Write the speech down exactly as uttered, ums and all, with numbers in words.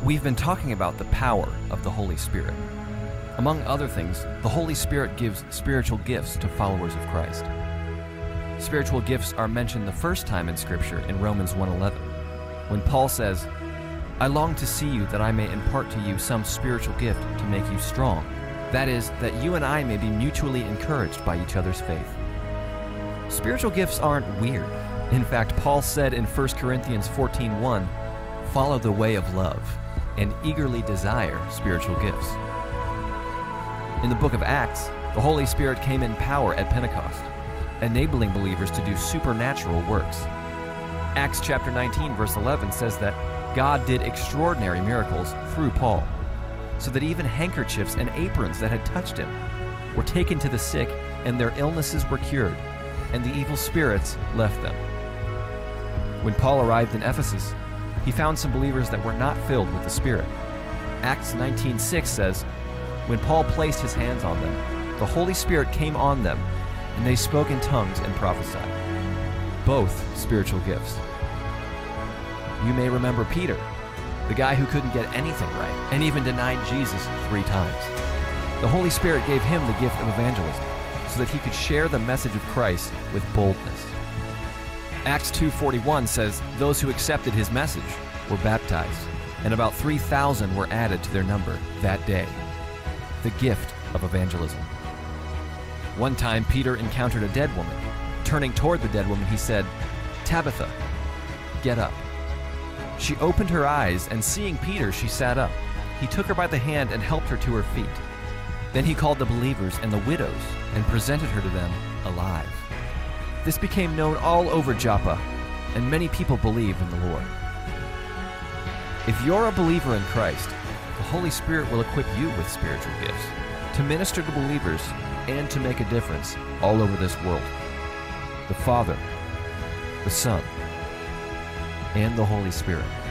We've been talking about the power of the Holy Spirit. Among other things, the Holy Spirit gives spiritual gifts to followers of Christ. Spiritual gifts are mentioned the first time in Scripture in Romans one eleven, when Paul says, "I long to see you that I may impart to you some spiritual gift to make you strong. That is, that you and I may be mutually encouraged by each other's faith." Spiritual gifts aren't weird. In fact, Paul said in First Corinthians fourteen one, "Follow the way of love and eagerly desire spiritual gifts." In the book of Acts, the Holy Spirit came in power at Pentecost, enabling believers to do supernatural works. Acts chapter nineteen verse eleven says that God did extraordinary miracles through Paul, so that even handkerchiefs and aprons that had touched him were taken to the sick, and their illnesses were cured, and the evil spirits left them. When Paul arrived in Ephesus, he found some believers that were not filled with the Spirit. Acts nineteen six says, "When Paul placed his hands on them, the Holy Spirit came on them, and they spoke in tongues and prophesied." Both spiritual gifts. You may remember Peter, the guy who couldn't get anything right and even denied Jesus three times. The Holy Spirit gave him the gift of evangelism so that he could share the message of Christ with boldness. Acts two forty-one says those who accepted his message were baptized, and about three thousand were added to their number that day. The gift of evangelism. One time, Peter encountered a dead woman. Turning toward the dead woman, he said, "Tabitha, get up." She opened her eyes, and seeing Peter, she sat up. He took her by the hand and helped her to her feet. Then he called the believers and the widows and presented her to them alive. This became known all over Joppa, and many people believed in the Lord. If you're a believer in Christ, the Holy Spirit will equip you with spiritual gifts to minister to believers and to make a difference all over this world. The Father, the Son, and the Holy Spirit.